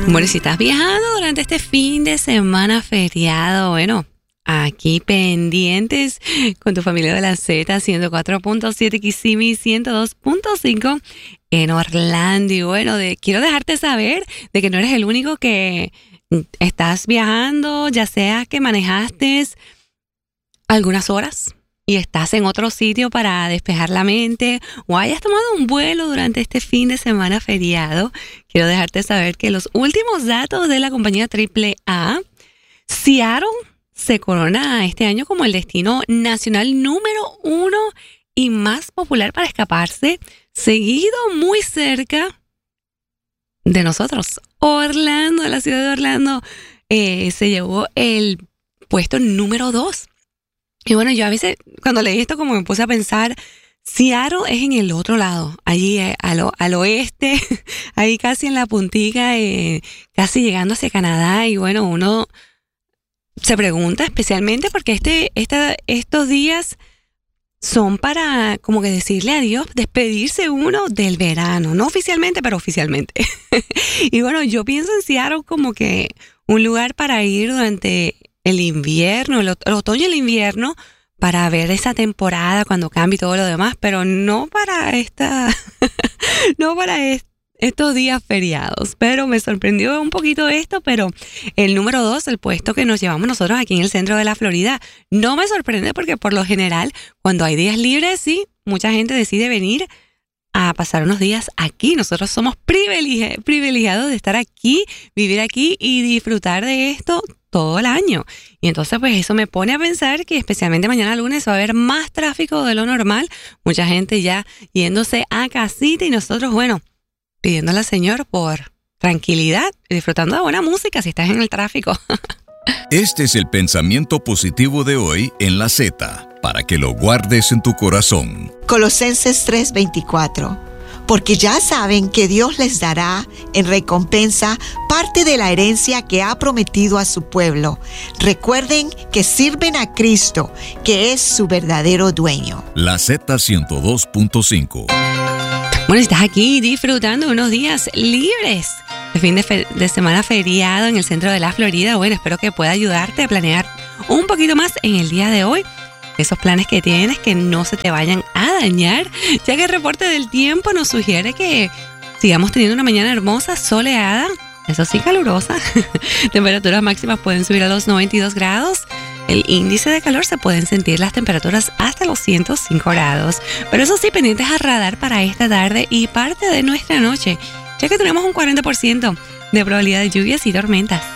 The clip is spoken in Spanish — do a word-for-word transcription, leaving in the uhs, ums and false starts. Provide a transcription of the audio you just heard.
Bueno, si estás viajando durante este fin de semana feriado, bueno, aquí pendientes con tu familia de la Z, ciento cuatro punto siete Kissimmee, ciento dos punto cinco en Orlando. Y bueno, de, quiero dejarte saber de que no eres el único que estás viajando, ya sea que manejaste algunas horas y estás en otro sitio para despejar la mente o hayas tomado un vuelo durante este fin de semana feriado. Quiero dejarte saber que los últimos datos de la compañía triple A, Seattle se corona este año como el destino nacional número uno y más popular para escaparse, seguido muy cerca de nosotros. Orlando, la ciudad de Orlando, eh, se llevó el puesto número dos. Y bueno, yo a veces cuando leí esto como me puse a pensar, Seattle es en el otro lado, allí eh, al, al oeste, ahí casi en la puntica, eh, casi llegando hacia Canadá. Y bueno, uno se pregunta especialmente porque este, esta, estos días son para como que decirle adiós, despedirse uno del verano, no oficialmente, pero oficialmente. Y bueno, yo pienso en Seattle como que un lugar para ir durante el invierno, el, el otoño y el invierno, para ver esa temporada cuando cambie todo lo demás, pero no para esta, no para est, estos días feriados. Pero me sorprendió un poquito esto, pero el número dos, el puesto que nos llevamos nosotros aquí en el centro de la Florida, no me sorprende porque por lo general, cuando hay días libres, sí, mucha gente decide venir a pasar unos días aquí. Nosotros somos privilegi- privilegiados de estar aquí, vivir aquí y disfrutar de esto todo el año. Y entonces pues eso me pone a pensar que especialmente mañana lunes va a haber más tráfico de lo normal, mucha gente ya yéndose a casita y nosotros, bueno, pidiéndole al Señor por tranquilidad y disfrutando de buena música si estás en el tráfico. Este es el pensamiento positivo de hoy en la Z, para que lo guardes en tu corazón. Colosenses tres veinticuatro. Porque ya saben que Dios les dará en recompensa parte de la herencia que ha prometido a su pueblo. Recuerden que sirven a Cristo, que es su verdadero dueño. La Z ciento dos punto cinco. Bueno, estás aquí disfrutando unos días libres de fin de, fe- de semana feriado en el centro de la Florida. Bueno, espero que pueda ayudarte a planear un poquito más en el día de hoy. Esos planes que tienes, que no se te vayan a dañar, ya que el reporte del tiempo nos sugiere que sigamos teniendo una mañana hermosa, soleada, eso sí, calurosa. Temperaturas máximas pueden subir a los noventa y dos grados. El índice de calor se pueden sentir las temperaturas hasta los ciento cinco grados. Pero eso sí, pendientes a radar para esta tarde y parte de nuestra noche, ya que tenemos un cuarenta por ciento de probabilidad de lluvias y tormentas.